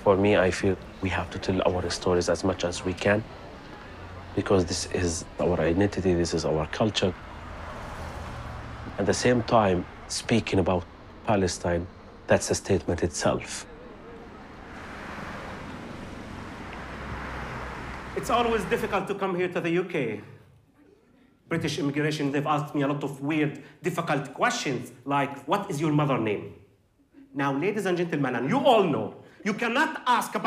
For me, I feel we have to tell our stories as much as we can because this is our identity, this is our culture. At the same time, speaking about Palestine, that's a statement itself. It's always difficult to come here to the UK. British immigration, they've asked me a lot of weird, difficult questions, like, what is your mother name? Now, ladies and gentlemen, and you all know, you cannot ask a